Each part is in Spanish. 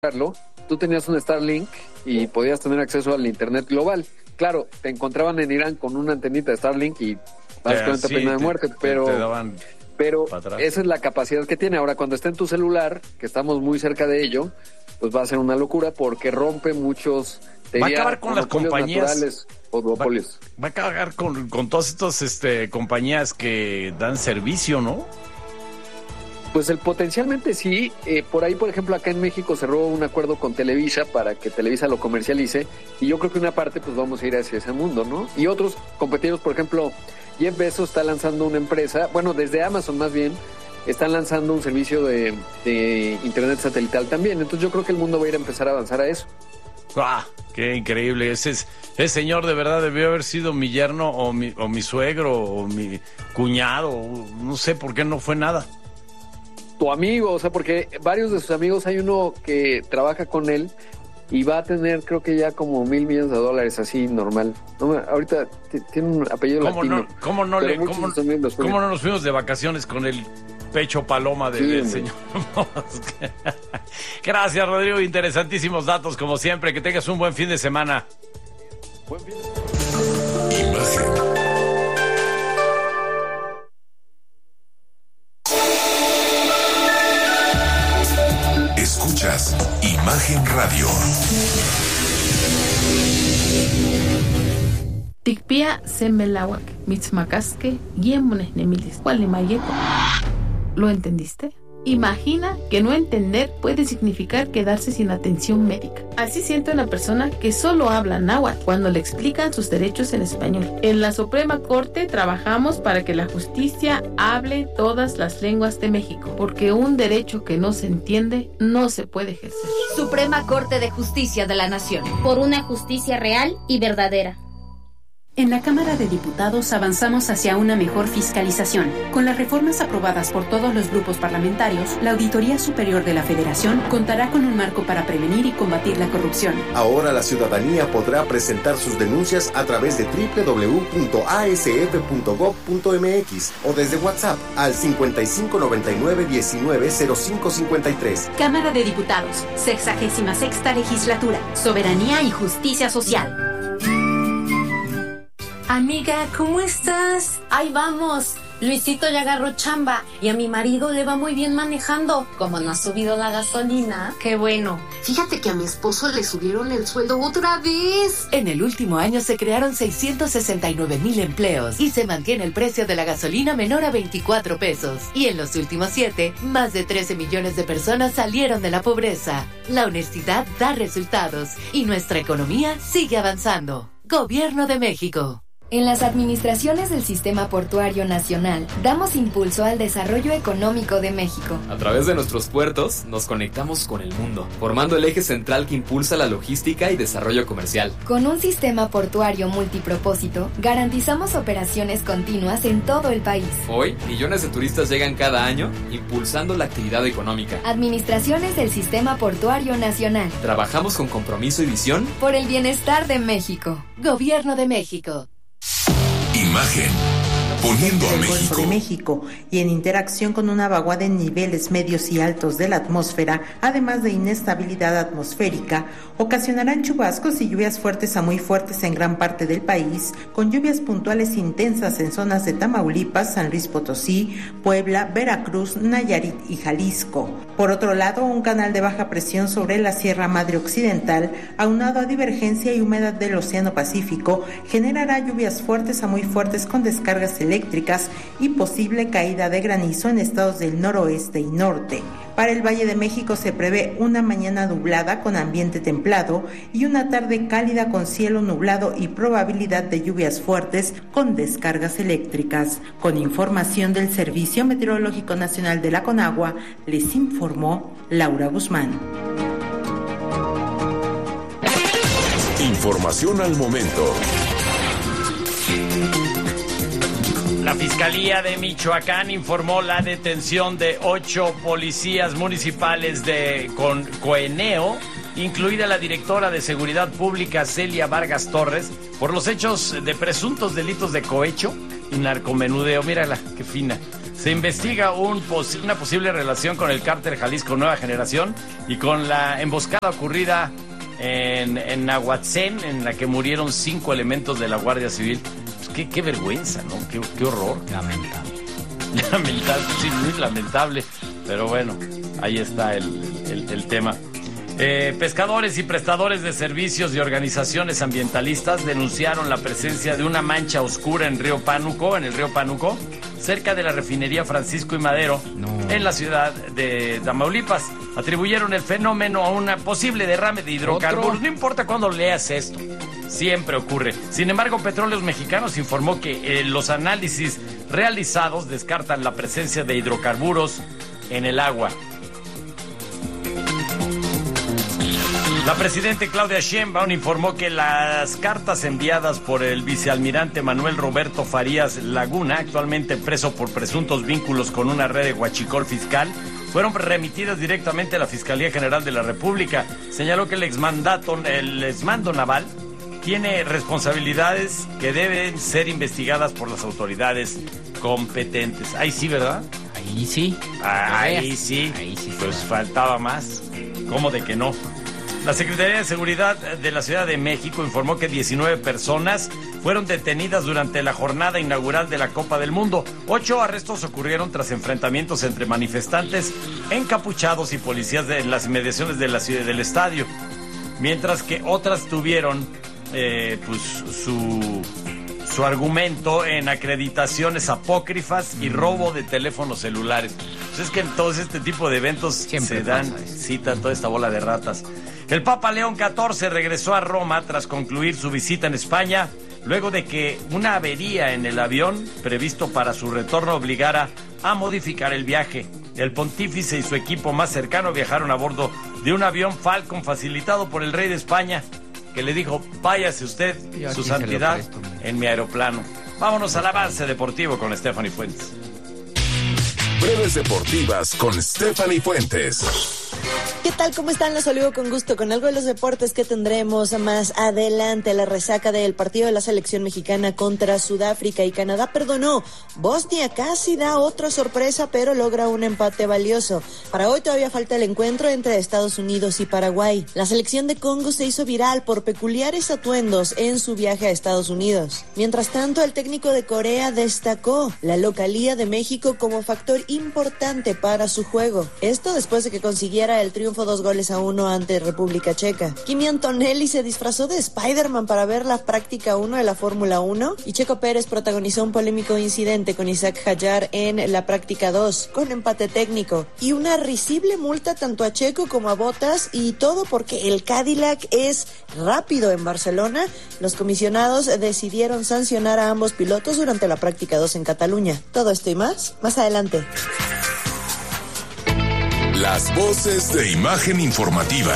tú tenías un Starlink y podías tener acceso al internet global. Claro, te encontraban en Irán con una antenita de Starlink y básicamente pena de muerte, pero esa es la capacidad que tiene. Ahora, cuando está en tu celular, que estamos muy cerca de ello, pues va a ser una locura porque rompe muchos... Va a acabar con las compañías oligopolios. Va a acabar con todas estas compañías que dan servicio, ¿no? Pues potencialmente sí. Por ahí, por ejemplo, acá en México cerró un acuerdo con Televisa para que Televisa lo comercialice, y yo creo que una parte pues vamos a ir hacia ese mundo, ¿no? Y otros competidores, por ejemplo, Jeff Bezos está lanzando una empresa, bueno, desde Amazon más bien, están lanzando un servicio de internet satelital también. Entonces yo creo que el mundo va a ir a empezar a avanzar a eso. ¡Ah! ¡Qué increíble! Ese señor de verdad debió haber sido mi yerno o mi suegro o mi cuñado. No sé por qué no fue nada. Tu amigo, o sea, porque varios de sus amigos, hay uno que trabaja con él y va a tener, creo que ya como $1,000 millones, así normal. No, ahorita tiene un apellido latino. ¿Cómo no nos fuimos de vacaciones con el pecho paloma del señor? Gracias, Rodrigo. Interesantísimos datos, como siempre. Que tengas un buen fin de semana. Buen fin de semana. Imagen. Escuchas Imagen Radio. Tikpia semelawak, mitzmakaske, yemones nemilis, cualimayeco. ¿Lo entendiste? Imagina que no entender puede significar quedarse sin atención médica. Así siente una persona que solo habla náhuatl cuando le explican sus derechos en español. En la Suprema Corte trabajamos para que la justicia hable todas las lenguas de México, porque un derecho que no se entiende no se puede ejercer. Suprema Corte de Justicia de la Nación. Por una justicia real y verdadera. En la Cámara de Diputados avanzamos hacia una mejor fiscalización. Con las reformas aprobadas por todos los grupos parlamentarios, la Auditoría Superior de la Federación contará con un marco para prevenir y combatir la corrupción. Ahora la ciudadanía podrá presentar sus denuncias a través de www.asf.gov.mx o desde WhatsApp al 5599190553. Cámara de Diputados, 66ª Legislatura, Soberanía y Justicia Social. Amiga, ¿cómo estás? Ahí vamos. Luisito ya agarró chamba y a mi marido le va muy bien manejando. Como no ha subido la gasolina. Qué bueno. Fíjate que a mi esposo le subieron el sueldo otra vez. En el último año se crearon 669,000 empleos y se mantiene el precio de la gasolina menor a 24 pesos. Y en los últimos 7, más de 13 millones de personas salieron de la pobreza. La honestidad da resultados y nuestra economía sigue avanzando. Gobierno de México. En las administraciones del Sistema Portuario Nacional, damos impulso al desarrollo económico de México. A través de nuestros puertos, nos conectamos con el mundo, formando el eje central que impulsa la logística y desarrollo comercial. Con un sistema portuario multipropósito, garantizamos operaciones continuas en todo el país. Hoy, millones de turistas llegan cada año, impulsando la actividad económica. Administraciones del Sistema Portuario Nacional. Trabajamos con compromiso y visión por el bienestar de México. Gobierno de México. Imagen. Poniendo a México. Golfo de México y en interacción con una vaguada en niveles medios y altos de la atmósfera, además de inestabilidad atmosférica, ocasionarán chubascos y lluvias fuertes a muy fuertes en gran parte del país, con lluvias puntuales intensas en zonas de Tamaulipas, San Luis Potosí, Puebla, Veracruz, Nayarit y Jalisco. Por otro lado, un canal de baja presión sobre la Sierra Madre Occidental, aunado a divergencia y humedad del Océano Pacífico, generará lluvias fuertes a muy fuertes con descargas eléctricas y posible caída de granizo en estados del noroeste y norte. Para el Valle de México se prevé una mañana nublada con ambiente templado y una tarde cálida con cielo nublado y probabilidad de lluvias fuertes con descargas eléctricas. Con información del Servicio Meteorológico Nacional de la Conagua, les informó Laura Guzmán. Información al momento. La Fiscalía de Michoacán informó la detención de 8 policías municipales de Coeneo, incluida la directora de Seguridad Pública Celia Vargas Torres, por los hechos de presuntos delitos de cohecho y narcomenudeo. Mírala, qué fina. Se investiga una posible relación con el cártel Jalisco Nueva Generación y con la emboscada ocurrida en Nahuatzén, en la que murieron 5 elementos de la Guardia Civil. Pues qué vergüenza, ¿no? Qué horror. Lamentable, sí, muy lamentable. Pero bueno, ahí está el tema. Pescadores y prestadores de servicios y organizaciones ambientalistas denunciaron la presencia de una mancha oscura en el río Pánuco, cerca de la refinería Francisco y Madero, en la ciudad de Tamaulipas. Atribuyeron el fenómeno a un posible derrame de hidrocarburos. No importa cuándo leas esto, siempre ocurre. Sin embargo, Petróleos Mexicanos informó que los análisis realizados descartan la presencia de hidrocarburos en el agua. La presidenta Claudia Sheinbaum informó que las cartas enviadas por el vicealmirante Manuel Roberto Farías Laguna, actualmente preso por presuntos vínculos con una red de huachicol fiscal, fueron remitidas directamente a la Fiscalía General de la República. Señaló que el exmando naval tiene responsabilidades que deben ser investigadas por las autoridades competentes. Ahí sí, ¿verdad? Ahí sí. Ahí sí. Pues faltaba más. ¿Cómo de que no? La Secretaría de Seguridad de la Ciudad de México informó que 19 personas fueron detenidas durante la jornada inaugural de la Copa del Mundo. 8 arrestos ocurrieron tras enfrentamientos entre manifestantes encapuchados y policías en las inmediaciones de la ciudad del estadio, mientras que otras tuvieron su argumento en acreditaciones apócrifas y robo de teléfonos celulares. Pues es que en todos este tipo de eventos siempre se dan cita a toda esta bola de ratas. El Papa León XIV regresó a Roma tras concluir su visita en España, luego de que una avería en el avión previsto para su retorno obligara a modificar el viaje. El pontífice y su equipo más cercano viajaron a bordo de un avión Falcon facilitado por el rey de España, que le dijo: váyase usted, su santidad, en mi aeroplano. Vámonos al avance deportivo con Stephanie Fuentes. Breves deportivas con Stephanie Fuentes. ¿Qué tal? ¿Cómo están? Los saludo con gusto con algo de los deportes que tendremos más adelante. La resaca del partido de la selección mexicana contra Sudáfrica y Canadá perdonó. Bosnia casi da otra sorpresa, pero logra un empate valioso. Para hoy todavía falta el encuentro entre Estados Unidos y Paraguay. La selección de Congo se hizo viral por peculiares atuendos en su viaje a Estados Unidos. Mientras tanto, el técnico de Corea destacó la localía de México como factor importante para su juego. Esto después de que consiguiera el triunfo 2-1 ante República Checa. Kimi Antonelli se disfrazó de Spider-Man para ver la práctica 1 de la Fórmula 1 y Checo Pérez protagonizó un polémico incidente con Isaac Hadjar en la práctica 2 con empate técnico y una risible multa tanto a Checo como a Bottas, y todo porque el Cadillac es rápido en Barcelona. Los comisionados decidieron sancionar a ambos pilotos durante la práctica 2 en Cataluña. Todo esto y más adelante. Las voces de Imagen Informativa.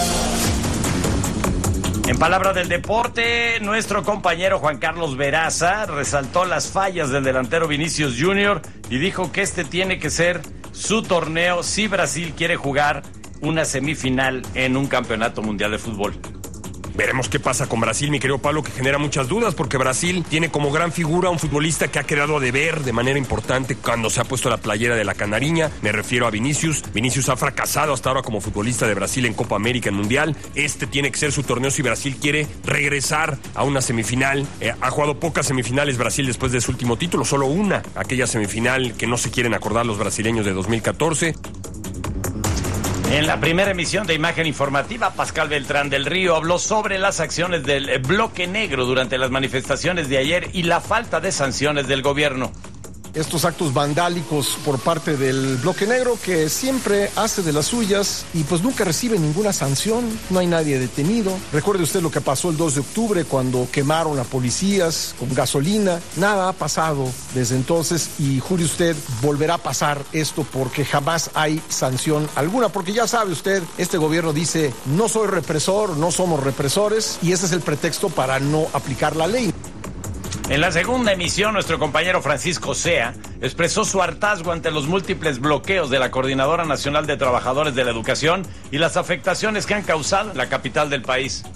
En palabra del deporte, nuestro compañero Juan Carlos Veraza resaltó las fallas del delantero Vinicius Junior y dijo que este tiene que ser su torneo si Brasil quiere jugar una semifinal en un campeonato mundial de fútbol. Veremos qué pasa con Brasil, mi querido Pablo, que genera muchas dudas, porque Brasil tiene como gran figura a un futbolista que ha quedado a deber de manera importante cuando se ha puesto la playera de la canariña. Me refiero a Vinicius. Vinicius ha fracasado hasta ahora como futbolista de Brasil en Copa América, en Mundial. Este tiene que ser su torneo si Brasil quiere regresar a una semifinal. Ha jugado pocas semifinales Brasil después de su último título, solo una, aquella semifinal que no se quieren acordar los brasileños de 2014. En la primera emisión de Imagen Informativa, Pascal Beltrán del Río habló sobre las acciones del Bloque Negro durante las manifestaciones de ayer y la falta de sanciones del gobierno. Estos actos vandálicos por parte del Bloque Negro, que siempre hace de las suyas y pues nunca recibe ninguna sanción, no hay nadie detenido. Recuerde usted lo que pasó el 2 de octubre cuando quemaron a policías con gasolina. Nada ha pasado desde entonces y jure usted volverá a pasar esto porque jamás hay sanción alguna, porque ya sabe usted, este gobierno dice no soy represor, no somos represores, y ese es el pretexto para no aplicar la ley. En la segunda emisión, nuestro compañero Francisco Sea expresó su hartazgo ante los múltiples bloqueos de la Coordinadora Nacional de Trabajadores de la Educación y las afectaciones que han causado en la capital del país.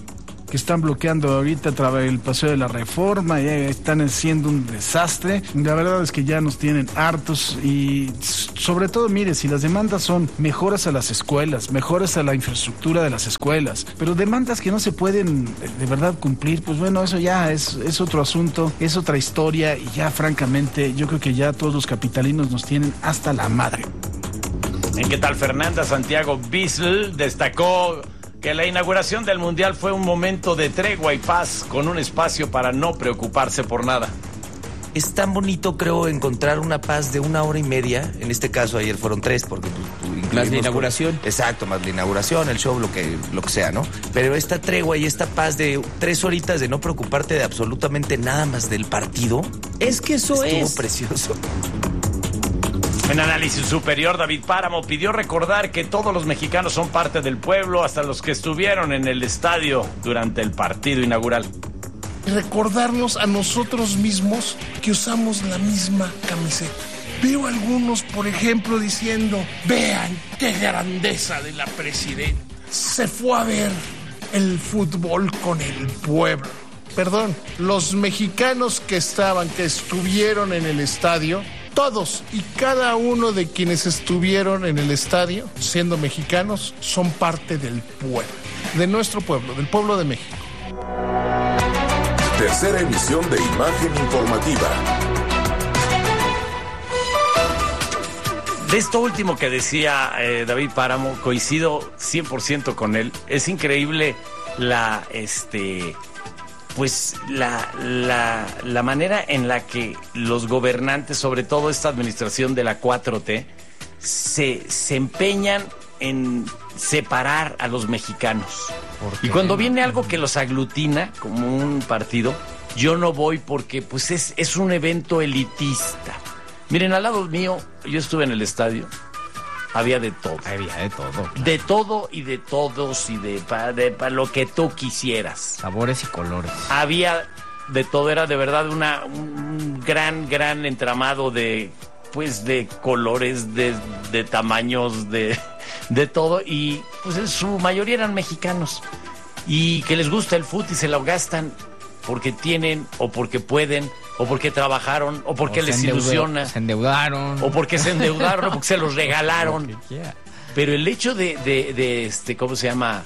que están bloqueando ahorita el Paseo de la Reforma, ya están haciendo un desastre. La verdad es que ya nos tienen hartos y sobre todo, mire, si las demandas son mejoras a las escuelas, mejoras a la infraestructura de las escuelas, pero demandas que no se pueden de verdad cumplir, pues bueno, eso ya es otro asunto, es otra historia y ya francamente yo creo que ya todos los capitalinos nos tienen hasta la madre. ¿En qué tal? Fernanda Santiago Bissell destacó que la inauguración del Mundial fue un momento de tregua y paz, con un espacio para no preocuparse por nada. Es tan bonito, creo, encontrar una paz de 1 hora y media. En este caso ayer fueron 3, porque más la inauguración. Exacto, más la inauguración, el show, lo que sea, ¿no? Pero esta tregua y esta paz de 3 horitas de no preocuparte de absolutamente nada más del partido. Es que eso estuvo precioso. En Análisis Superior, David Páramo pidió recordar que todos los mexicanos son parte del pueblo, hasta los que estuvieron en el estadio durante el partido inaugural. Recordarnos a nosotros mismos que usamos la misma camiseta. Veo algunos, por ejemplo, diciendo: vean qué grandeza de la presidenta. Se fue a ver el fútbol con el pueblo. Perdón, los mexicanos que estuvieron en el estadio, todos y cada uno de quienes estuvieron en el estadio, siendo mexicanos, son parte del pueblo, de nuestro pueblo, del pueblo de México. Tercera emisión de Imagen Informativa. De esto último que decía David Páramo, coincido 100% con él. Es increíble la manera en la que los gobernantes, sobre todo esta administración de la 4T, se empeñan en separar a los mexicanos. Y cuando viene algo que los aglutina, como un partido, yo no voy porque pues es un evento elitista. Miren, al lado mío, yo estuve en el estadio. Había de todo. Había de todo. Claro. De todo y de todos y para lo que tú quisieras. Sabores y colores. Había de todo. Era de verdad un gran entramado de colores, de tamaños, de todo. Y pues en su mayoría eran mexicanos. Y que les gusta el fútbol y se lo gastan porque tienen o porque pueden, o porque trabajajaron, o porque les ilusiona. Se endeudaron. O porque se endeudaron, o porque se los regalaron. Pero el hecho de ¿cómo se llama?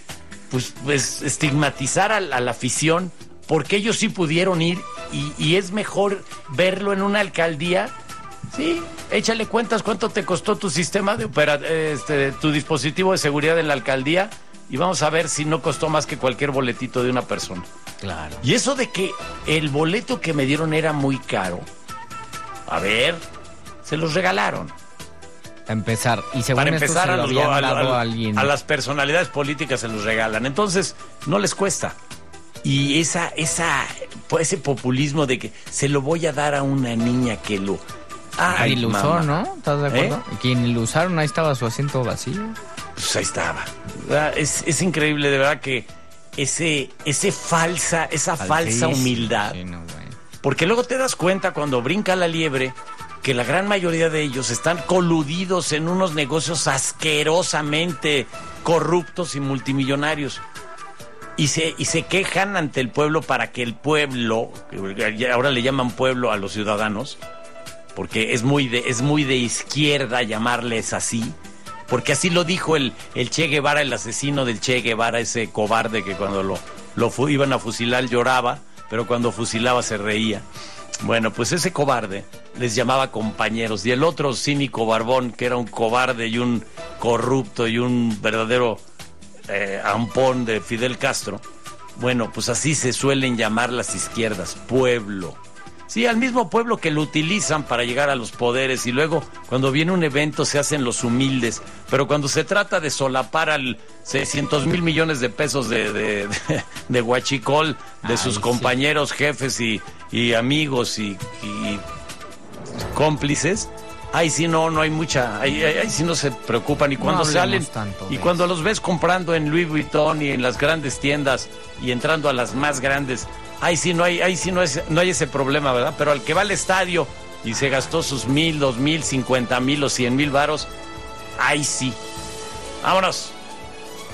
Pues estigmatizar a la afición, porque ellos sí pudieron ir, y es mejor verlo en una alcaldía. Sí, échale cuentas cuánto te costó tu sistema tu dispositivo de seguridad en la alcaldía, y vamos a ver si no costó más que cualquier boletito de una persona. Claro. Y eso de que el boleto que me dieron era muy caro, a ver, se los regalaron. Para empezar, y según para empezar, alguien. A las personalidades políticas se los regalan, entonces no les cuesta. Y ese populismo de que se lo voy a dar a una niña que lo... Ay, lo usó, ¿no? ¿Estás de acuerdo? Quien lo usaron, ahí estaba su asiento vacío. Pues ahí estaba. Es increíble, de verdad, que esa falsa humildad. Sí, no, bueno. Porque luego te das cuenta cuando brinca la liebre que la gran mayoría de ellos están coludidos en unos negocios asquerosamente corruptos y multimillonarios. Y se quejan ante el pueblo para que el pueblo, ahora le llaman pueblo a los ciudadanos, porque es muy de izquierda llamarles así, porque así lo dijo el Che Guevara, el asesino del Che Guevara, ese cobarde que cuando lo iban a fusilar lloraba, pero cuando fusilaba se reía. Bueno, pues ese cobarde les llamaba compañeros, y el otro cínico barbón, que era un cobarde y un corrupto y un verdadero ampón de Fidel Castro, bueno, pues así se suelen llamar las izquierdas, pueblo. Sí, al mismo pueblo que lo utilizan para llegar a los poderes, y luego cuando viene un evento se hacen los humildes, pero cuando se trata de solapar al 600,000 millones de pesos de huachicol de sus compañeros, jefes y amigos y cómplices, ahí sí no hay mucha, ahí sí no se preocupan, y cuando salen y cuando los ves comprando en Louis Vuitton y en las grandes tiendas y entrando a las más grandes, ahí sí no hay ese problema, ¿verdad? Pero al que va al estadio y se gastó sus 1,000, 2,000, 50,000 o 100,000 varos, ahí sí. Vámonos.